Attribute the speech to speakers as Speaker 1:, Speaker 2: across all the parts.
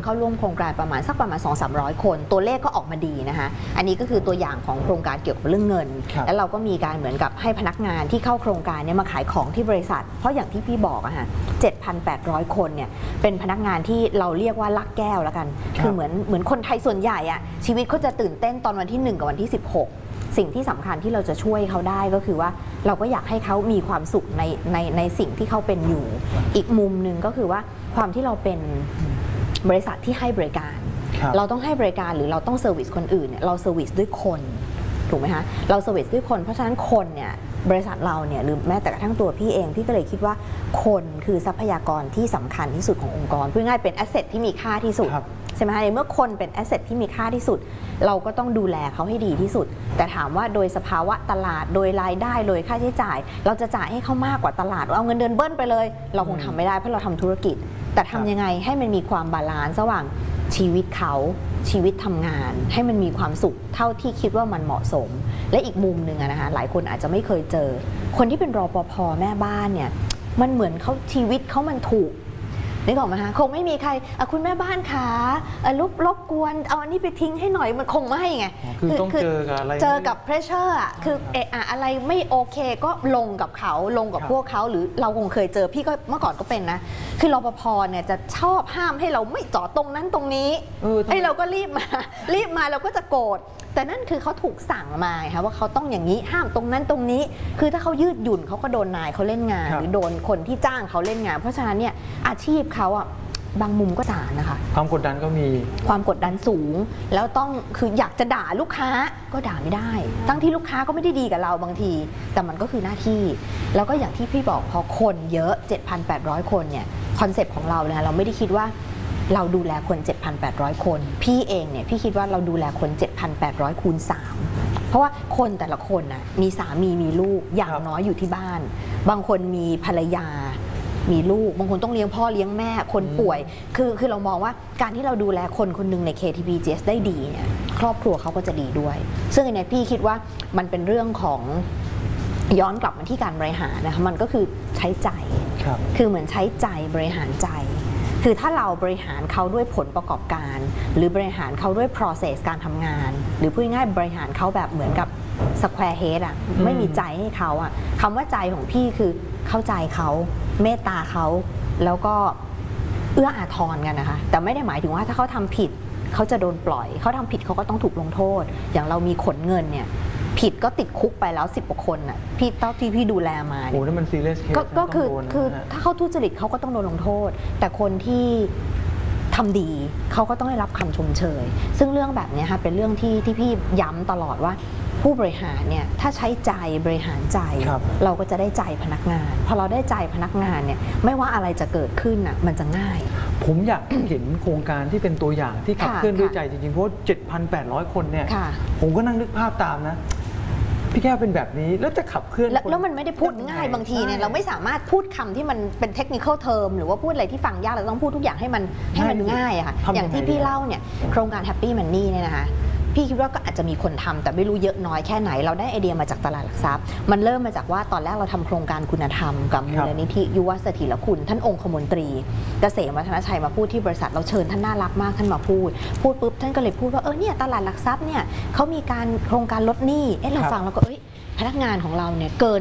Speaker 1: เข้าร่วมโครงการประมาณ200-300 คนตัวเลขก็ออกมาดีนะคะอันนี้ก็คือตัวอย่างของโครงการเกี่ยวกับเรื่องเงินแล้วเราก็มีการเหมือนกับให้พนักงานที่เข้าโครงการนี้มาขายของที่บริษัทเพราะอย่างที่พี่บอกอะฮะ 7,800 คนเนี่ยเป็นพนักงานที่เราเรียกว่าลักแก้วแล้วกันคือเหมือนคนไทยส่วนใหญ่อะชีวิตเขาจะตื่นเต้นตอนวันที่1กับวันที่16สิ่งที่สำคัญที่เราจะช่วยเขาได้ก็คือว่าเราก็อยากให้เขามีความสุขในสิ่งที่เขาเป็นอยู่อีกมุมหนึ่งก็คือว่าความที่เราเป็นบริษัทที่ให้บริการเราต้องให้บริการหรือเราต้องเซอร์วิสคนอื่นเนี่ยเราเซอร์วิสด้วยคนถูกไหมคะเราเซอร์วิสด้วยคนเพราะฉะนั้นคนเนี่ยบริษัทเราเนี่ยหรือแม้แต่กระทั่งตัวพี่เองพี่ก็เลยคิดว่าคนคือทรัพยากรที่สำคัญที่สุดขององค์กรพูดง่ายเป็นแอสเซทที่มีค่าที่สุดใช่ไหมคะเมื่อคนเป็นแอสเซทที่มีค่าที่สุดเราก็ต้องดูแลเขาให้ดีที่สุดแต่ถามว่าโดยสภาวะตลาดโดยรายได้โดยค่าใช้จ่ายเราจะจ่ายให้เขามากกว่าตลาดเอาเงินเดือนเบิ้ลไปเลยเราคงทำไม่ได้เพราะเราทำธุรกิจแต่ทำยังไงให้มันมีความบาลานซ์ระหว่างชีวิตเขาชีวิตทำงานให้มันมีความสุขเท่าที่คิดว่ามันเหมาะสมและอีกมุมหนึ่งนะคะหลายคนอาจจะไม่เคยเจอคนที่เป็นรปภ.แม่บ้านเนี่ยมันเหมือนเขาชีวิตเขามันถูกนึกออกไหมคะคงไม่มีใครคุณแม่บ้านคะรบกวนเอาอันนี้ไปทิ้งให้หน่อยมันคงไม่ไง
Speaker 2: คือต้องเจอกับอะไร
Speaker 1: เจอกับเพรสเชอร์คืออะไรไม่โอเคก็ลงกับเขาลงกับพวกเขาหรือเราคงเคยเจอพี่ก็เมื่อก่อนก็เป็นนะคือรปภ.เนี่ยจะชอบห้ามให้เราไม่จอดตรงนั้นตรงนี้ให้เราก็รีบมาเราก็จะโกรธแต่นั่นคือเขาถูกสั่งมาค่ะว่าเขาต้องอย่างนี้ห้ามตรงนั้นตรงนี้คือถ้าเขายืดหยุ่นเขาก็โดนนายเขาเล่นงานหรือโดนคนที่จ้างเขาเล่นงานเพราะฉะนั้นเนี่ยอาชีพเขาอ่ะบางมุมก็สารนะคะ
Speaker 2: ความกดดันก็มี
Speaker 1: ความกดดันสูงแล้วต้องคืออยากจะด่าลูกค้าก็ด่าไม่ได้ทั้งที่ลูกค้าก็ไม่ได้ดีกับเราบางทีแต่มันก็คือหน้าที่แล้วก็อย่างที่พี่บอกพอคนเยอะ 7,800 คนเนี่ยคอนเซปต์ของเราเนี่ยเราไม่ได้คิดว่าเราดูแลคน 7,800 คนพี่เองเนี่ยพี่คิดว่าเราดูแลคน 7,800 คูณ 3เพราะว่าคนแต่ละคนน่ะมีสามีมีลูกอย่างน้อยอยู่ที่บ้านบางคนมีภรรยามีลูกบางคนต้องเลี้ยงพ่อเลี้ยงแม่คนป่วยคือเรามองว่าการที่เราดูแลคนคนหนึ่งใน KTPGS ได้ดีเนี่ยครอบครัวเขาก็จะดีด้วยซึ่งในพี่คิดว่ามันเป็นเรื่องของย้อนกลับมาที่การบริหารนะคะมันก็คือใช้ใจคือเหมือนใช้ใจบริหารใจคือถ้าเราบริหารเขาด้วยผลประกอบการหรือบริหารเขาด้วย process การทำงานหรือพูดง่ายๆบริหารเขาแบบเหมือนกับ square head อ่ะไม่มีใจให้เขาอ่ะคำว่าใจของพี่คือเข้าใจเขาเมตตาเขาแล้วก็เอื้ออาทรกันนะคะแต่ไม่ได้หมายถึงว่าถ้าเขาทำผิดเขาจะโดนปล่อยเขาทำผิดเขาก็ต้องถูกลงโทษอย่างเรามีขนเงินเนี่ยผิดก็ติดคุกไปแล้ว10 กว่าคนน่ะพี่เท่าที่พี่ดูแลมาเนี่ย
Speaker 2: โอ้นั่นมันซีเรียสเคส
Speaker 1: ก็คือถ้าเขาทุจริตเขาก็ต้องโดนลงโทษแต่คนที่ทำดีเขาก็ต้องได้รับคำชมเชยซึ่งเรื่องแบบนี้ค่ะเป็นเรื่องที่พี่ย้ำตลอดว่าผู้บริหารเนี่ยถ้าใช้ใจบริหารใจเราก็จะได้ใจพนักงานพอเราได้ใจพนักงานเนี่ยไม่ว่าอะไรจะเกิดขึ้นน่ะมันจะง่าย
Speaker 2: ผมอยากเห็นโครงการที่เป็นตัวอย่างที่ขับเคลื่อนด้วยใจจริงๆเพราะ 7,800 คนเนี่ยผมก็นั่งนึกภาพตามนะพี่แก้วเป็นแบบนี้แล้วจะขับเคลื่อน
Speaker 1: แล้วมันไม่ได้พูดง่ายบางทีเนี่ยเราไม่สามารถพูดคำที่มันเป็นเทคนิคอลเทอมหรือว่าพูดอะไรที่ฟังยากเราต้องพูดทุกอย่างให้มันง่ายอะค่ะอย่างที่พี่เล่าเนี่ยโครงการ Happy Money เนี่ยนะคะพี่คิดว่าก็อาจจะมีคนทำแต่ไม่รู้เยอะน้อยแค่ไหนเราได้ไอเดียมาจากตลาดหลักทรัพย์มันเริ่มมาจากว่าตอนแรกเราทำโครงการคุณธรรมกับมูลนิธิยุวเสถียรคุณท่านองคมนตรีเกษมวัฒนชัยมาพูดที่บริษัทเราเชิญท่านน่ารักมากท่านมาพูดปุ๊บท่านก็เลยพูดว่าเนี่ยตลาดหลักทรัพย์เนี่ยเขามีการโครงการลดหนี้เราฟังแล้วก็พนักงานของเราเนี่ยเกิน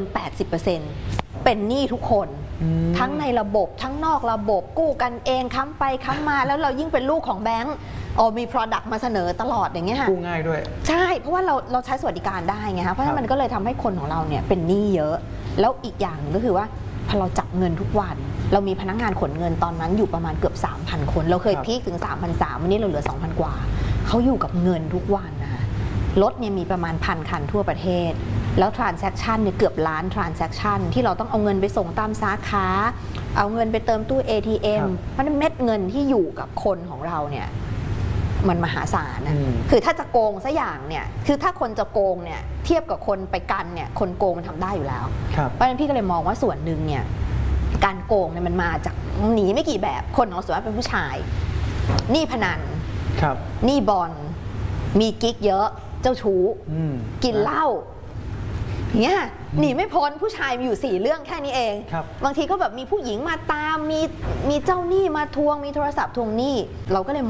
Speaker 1: 80%เป็นหนี้ทุกคนทั้งในระบบทั้งนอกระบบกู้กันเองค้ำไปค้ำมาแล้วเรายิ่งเป็นลูกของแบงก์มี Product มาเสนอตลอดอย่างเงี้ยค่ะ
Speaker 2: กู้ง่ายด้วย
Speaker 1: ใช่เพราะว่าเราใช้สวัสดิการได้ไงคะเพราะฉะนั้นมันก็เลยทำให้คนของเราเนี่ยเป็นหนี้เยอะแล้วอีกอย่างก็คือว่าพอเราจับเงินทุกวันเรามีพนักงานขนเงินตอนนั้นอยู่ประมาณเกือบ 3,000 คนเราเคยพีคถึง 3,300 วันนี้เราเหลือ 2,000 กว่าเขาอยู่กับเงินทุกวันนะคะรถเนี่ยมีประมาณ1,000 คันทั่วประเทศแล้ว transaction เนี่ยเกือบล้าน transaction ที่เราต้องเอาเงินไปส่งตามสาขาเอาเงินไปเติมตู้ ATM เพราะนั้นเม็ดเงินที่อยู่กับคนของเราเนี่ยมันมหาศาลนะคือถ้าจะโกงซะอย่างเนี่ยคือถ้าคนจะโกงเนี่ยเทียบกับคนไปกันเนี่ยคนโกงมันทำได้อยู่แล้วเพราะฉะนั้นพี่ก็เลยมองว่าส่วนหนึ่งเนี่ยการโกงเนี่ยมันมาจากหนีไม่กี่แบบคนของเราส่วนมากเป็นผู้ชายหนี้พนันหนี้บอลมีกิ๊กเยอะเจ้าชู้กินเหล้าเนี่ยหนีไม่พ้นผู้ชายมีอยู่4 เรื่องแค่นี้เองบางทีก็แบบมีผู้หญิงมาตามมีเจ้าหนี้มาทวงมีโทรศัพท์ทวงหนี้เราก็เลย